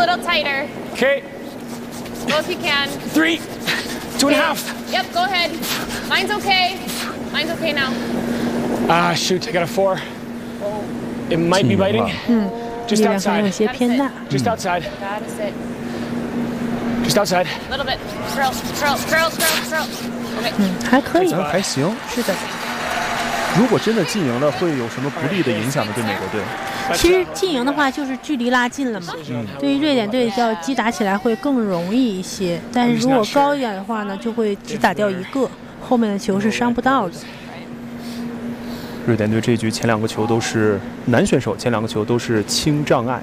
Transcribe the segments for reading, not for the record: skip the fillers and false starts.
little tighter. Okay. Go if you can. 3, 2.5. Yep, go ahead. Mine's okay. Mine's okay now. Ah, shoot, I got a 4. It might be biting. Just 力量可能有 outside. 些偏大。 Just outside. Gotta sit. Just outside. A little bit. Curl, curl, curl, curl, curl. Okay. 还可以， 还行。 是的。 如果真的禁营了，会有什么不利的影响呢？对美国队？ 其实禁营的话，就是距离拉近了嘛。对于瑞典队要击打起来会更容易一些，但是如果高一点的话呢，就会只打掉一个，后面的球是伤不到的。 瑞典队这一局前2个球都是男选手，前2个球都是轻障碍。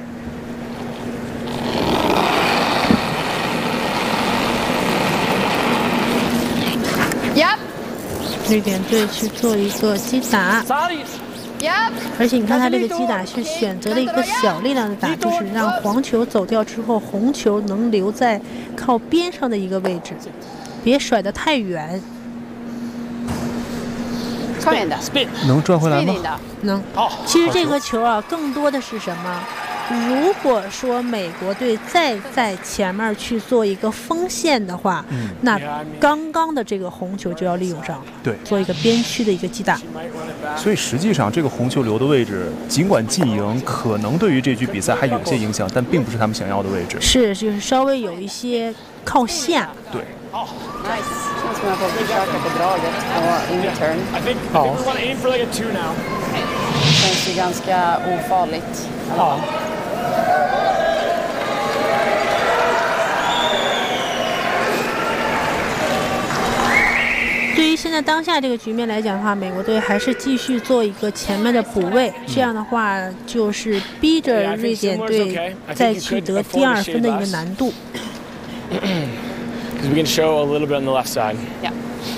Yep. 瑞典队去做一个击打。 Yep. 而且你看他这个击打是选择了一个小力量的打，就是让黄球走掉之后，红球能留在靠边上的一个位置，别甩得太远。 能转回来吗？ 能。其实这个球啊，更多的是什么？如果说美国队再在前面去做一个锋线的话，那刚刚的这个红球就要利用上了， 对， 做一个边区的一个击打。 所以实际上这个红球留的位置，尽管禁营可能对于这局比赛还有些影响，但并不是他们想要的位置。 是，就是稍微有一些靠下。 对。 Nice. Känns som jag får försöka på draget och in return. I think we want to aim for like a 2 now. Känns ju ganska ofarligt. Ja. 对于现在当下这个局面来讲的话，美国队还是继续做一个前面的补位，这样的话就是逼着瑞典队再去得第2分的一个难度。 Because we can show a little bit on the left side. Yeah.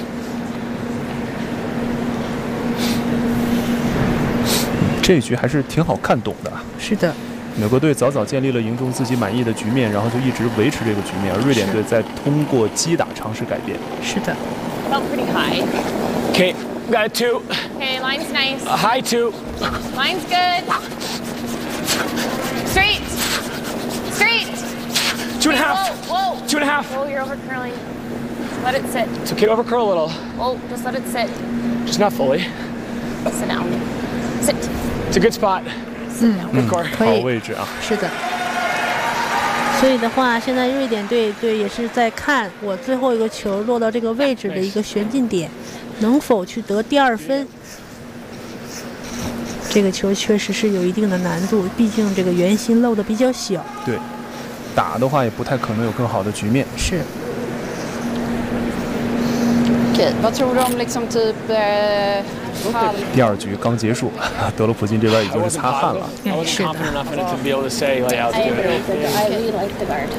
这一局还是挺好看懂的。 是的。 美国队早早建立了营中自己满意的局面，然后就一直维持这个局面，而瑞典队在通过击打尝试改变。 是的。 Felt pretty high. Okay, got a 2. Okay, line's nice. A high 2. Line's good. Straight. Straight. 2.5. Whoa, whoa. 2.5. Whoa, you're over curling. Let it sit. It's okay to overcurl a little. Whoa, just let it sit. Just not fully. Sit down. Sit. It's a good spot. Good core. 可以。 好位置啊。 是的。所以的话，现在瑞典队也是在看我最后一个球落到这个位置的一个旋进点，能否去得第2分。这个球确实是有一定的难度，毕竟这个圆心漏的比较小。 对，打的话也不太可能有更好的局面。 是。 Okej, vad tror du om liksom typ 第2局刚结束，德罗普金这边已经是擦汗了。 I wasn't confident enough in it to be able to say like how to do it. I really like the guard.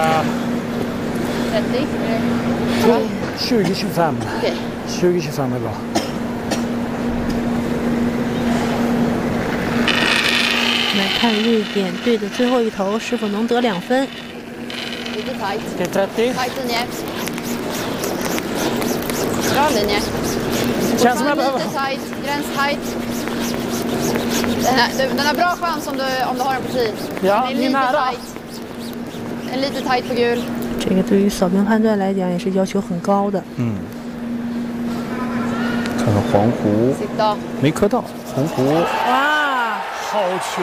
20-25. Okej. 20-25 är bra. 来看瑞典队的最后一投是否能得2分。 Lite tight. Det är 30. Tight linje. Bra linje. Känns som jag behöver... Lite tight. Gräns tight. Den har bra chans om du har den på tid. Ja, Den är ni är lite nära. tight. En lite tight på gul. 这个对于扫描判断来讲也是要求很高的。 看看黄胡 Sitta. 没磕到，红胡哇， 好球！